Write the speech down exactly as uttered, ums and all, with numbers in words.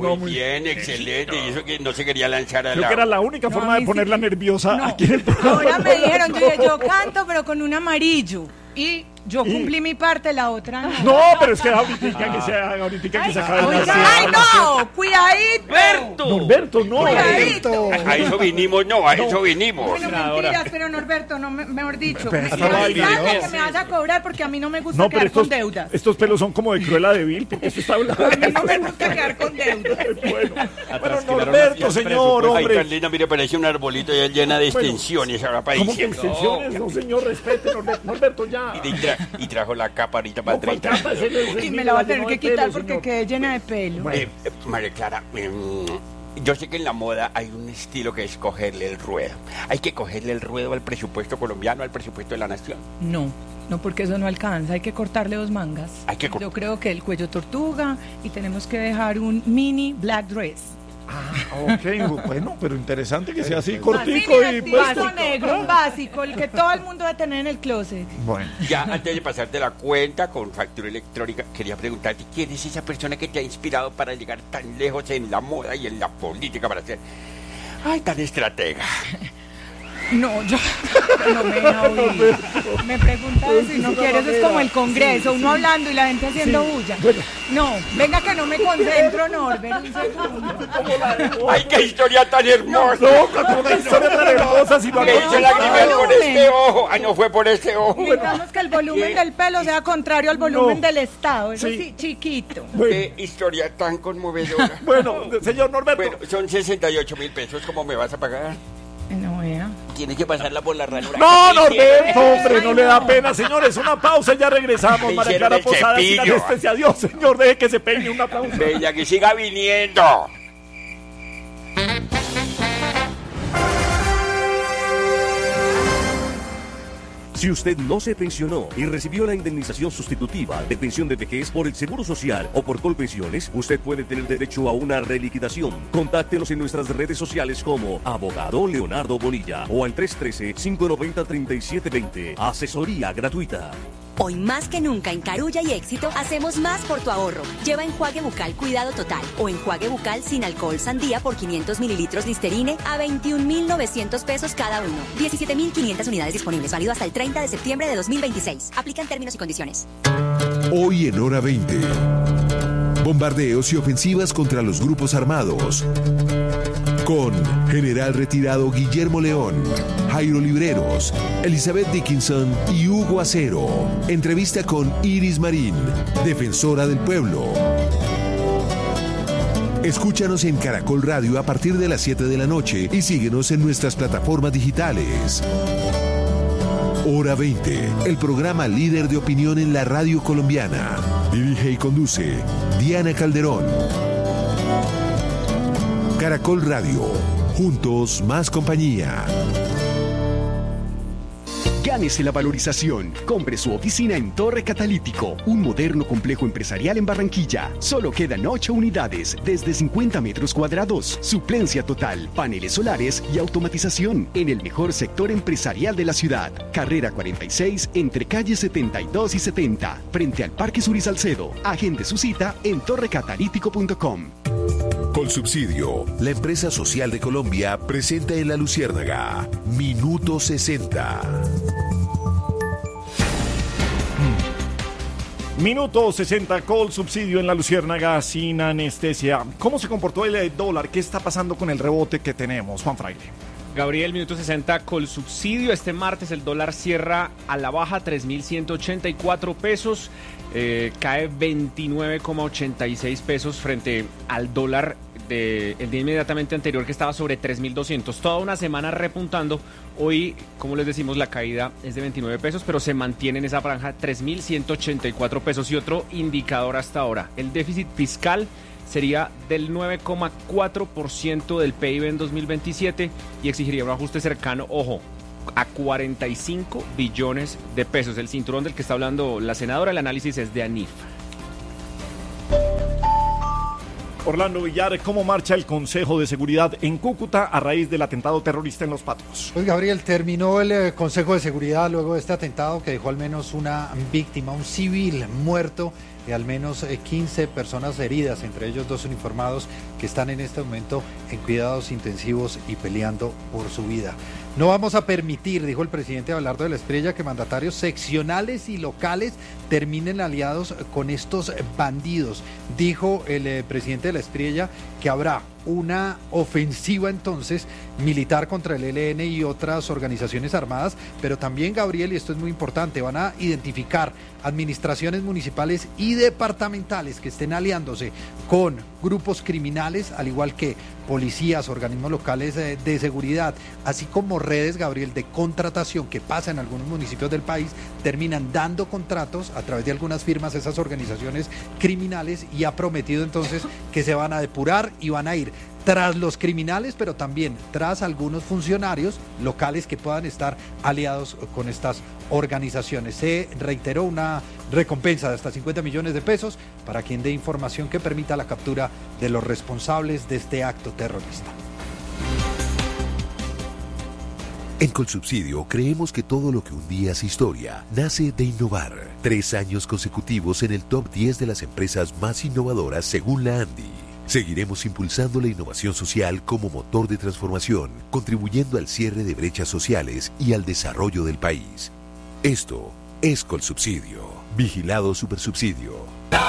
no, muy bien, excelente. Y eso que no se quería lanzar a la... Creo que era la única No, forma a de mí ponerla sí. nerviosa No. aquí en el programa. Ahora me dijeron, yo, dije, yo canto, pero con un amarillo. Y yo Y- cumplí mi parte, la otra no. No, pero es que ahorita que se ahorita que Ay, se acabe oiga, la ¡ay, no! ¡Cuidadito! ¡Berto! Norberto, no. Cuidadito. A eso vinimos, no, a eso vinimos. Bueno, mentiras, pero Norberto, no, me- mejor dicho, Pero me, está me válido. avisas que me vas a cobrar porque a mí no me gusta No, pero quedar estos, con deudas. estos pelos son como de Cruella de Vil, porque esto está hablando. A mí no me gusta quedar con deudas. Bueno, Atrás bueno, quedaron Norberto, las señor, Ay, hombre. Carlina, mire, parece un arbolito ya llena de extensiones ahora para ¿Cómo que diciembre. extensiones? No, señor, respete, Norberto, Norberto, ya. Y, tra- y trajo la capa ahorita para No, el pues, treinta. capa, ese es el Y me niño, la va a llenó tener de que quitar pelo, porque señor. quedé llena de pelo. Eh, eh, María Clara, em, yo sé que en la moda hay un estilo que es cogerle el ruedo. Hay que cogerle el ruedo al presupuesto colombiano, al presupuesto de la nación. No, no porque eso no alcanza, hay que cortarle dos mangas. Hay que cor- Yo creo que el cuello tortuga y tenemos que dejar un mini black dress. Ah, ok, bueno, pero interesante que sea así cortico Así, y mira, pues. básico negro, un básico, el que todo el mundo debe tener en el closet. Bueno, Ya antes de pasarte la cuenta con factura electrónica, quería preguntarte quién es esa persona que te ha inspirado para llegar tan lejos en la moda y en la política para ser, ay, tan estratega. No, yo no me deja oír. Me pregunta eso y no quiere, eso es como el Congreso, uno hablando y la gente haciendo bulla. No, venga que no me concentro, Norbert, un segundo. Ay, qué historia tan hermosa. no, con una historia tan hermosa, si lo Me hice la volumen. por este ojo. Ah, no fue por este ojo. Necesitamos que el volumen del pelo sea contrario al volumen No. del Estado, eso Sí. sí, chiquito. Qué historia tan conmovedora. Bueno, señor Norberto. Bueno, son sesenta y ocho mil pesos. ¿Cómo me vas a pagar? No, vea. Tienes que pasarla por la ranura. No, Me hicieron- Norberto, hombre, no Ay, le da no. pena, señores. Una pausa, ya regresamos. Me María hicieron Clara el Posada, sin cepillo. anestesia. Adiós, señor, deje que se peine una pausa. Bella, que siga viniendo. Si usted no se pensionó y recibió la indemnización sustitutiva de pensión de vejez por el Seguro Social o por Colpensiones, usted puede tener derecho a una reliquidación. Contáctenos en nuestras redes sociales como Abogado Leonardo Bonilla o al tres uno tres, cinco nueve cero, tres siete dos cero. Asesoría gratuita. Hoy más que nunca en Carulla y Éxito hacemos más por tu ahorro. Lleva enjuague bucal Cuidado Total o enjuague bucal sin alcohol Sandía por quinientos mililitros Listerine a veintiún mil novecientos pesos cada uno. diecisiete mil quinientas unidades disponibles, válido hasta el treinta de septiembre de dos mil veintiséis. Aplican términos y condiciones. Hoy en Hora veinte. Bombardeos y ofensivas contra los grupos armados. Con General Retirado Guillermo León, Jairo Libreros, Elizabeth Dickinson y Hugo Acero. Entrevista con Iris Marín, defensora del pueblo. Escúchanos en Caracol Radio a partir de las siete de la noche y síguenos en nuestras plataformas digitales. Hora veinte, el programa líder de opinión en la radio colombiana. Dirige y conduce Diana Calderón. Caracol Radio, juntos más compañía. Gánese la valorización. Compre su oficina en Torre Catalítico, un moderno complejo empresarial en Barranquilla. Solo quedan ocho unidades, desde cincuenta metros cuadrados. Suplencia total, paneles solares y automatización en el mejor sector empresarial de la ciudad. Carrera cuarenta y seis, entre calles setenta y dos y setenta, frente al Parque Suri Salcedo. Agende su cita en torre catalítico punto com. Colsubsidio, la empresa social de Colombia, presenta en La Luciérnaga Minuto sesenta. Minuto sesenta, Colsubsidio en La Luciérnaga sin anestesia. ¿Cómo se comportó el dólar? ¿Qué está pasando con el rebote que tenemos, Juan Fraile? Gabriel, minuto sesenta, Colsubsidio. Este martes el dólar cierra a la baja, tres mil ciento ochenta y cuatro pesos. Eh, cae veintinueve coma ochenta y seis pesos frente al dólar de el día inmediatamente anterior, que estaba sobre tres mil doscientos. Toda una semana repuntando. Hoy, como les decimos, la caída es de veintinueve pesos, pero se mantiene en esa franja, tres mil ciento ochenta y cuatro pesos. Y otro indicador hasta ahora, el déficit fiscal sería del nueve coma cuatro por ciento del P I B en dos mil veintisiete y exigiría un ajuste cercano, ojo, a cuarenta y cinco billones de pesos. El cinturón del que está hablando la senadora, el análisis es de ANIF. Orlando Villar, ¿cómo marcha el Consejo de Seguridad en Cúcuta a raíz del atentado terrorista en Los Patos? Pues Gabriel, terminó el eh, Consejo de Seguridad luego de este atentado que dejó al menos una víctima, un civil muerto y al menos quince personas heridas, entre ellos dos uniformados que están en este momento en cuidados intensivos y peleando por su vida. No vamos a permitir, dijo el presidente Abelardo de la Espriella, que mandatarios seccionales y locales terminen aliados con estos bandidos. Dijo el eh, presidente de la Espriella que habrá una ofensiva entonces militar contra el E L N y otras organizaciones armadas, pero también, Gabriel, y esto es muy importante, van a identificar administraciones municipales y departamentales que estén aliándose con grupos criminales, al igual que policías, organismos locales de, de seguridad, así como redes, Gabriel, de contratación que pasa en algunos municipios del país, terminan dando contratos a través de algunas firmas, esas organizaciones criminales, y ha prometido entonces que se van a depurar y van a ir tras los criminales, pero también tras algunos funcionarios locales que puedan estar aliados con estas organizaciones. Se reiteró una recompensa de hasta cincuenta millones de pesos para quien dé información que permita la captura de los responsables de este acto terrorista. En Colsubsidio creemos que todo lo que un día es historia nace de innovar. Tres años consecutivos en el top diez de las empresas más innovadoras según la ANDI. Seguiremos impulsando la innovación social como motor de transformación, contribuyendo al cierre de brechas sociales y al desarrollo del país. Esto es Colsubsidio. Vigilado Supersubsidio.